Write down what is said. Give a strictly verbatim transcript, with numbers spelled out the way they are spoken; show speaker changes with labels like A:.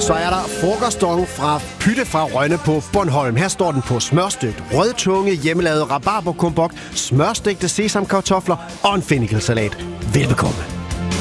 A: så er der frokostdong fra Pytte fra Rønne på Bornholm. Her står den på smørstøgt rødtunge, hjemmelavet rabarberkombok, smørstegte sesamkartofler og en fennikelsalat. Velbekomme.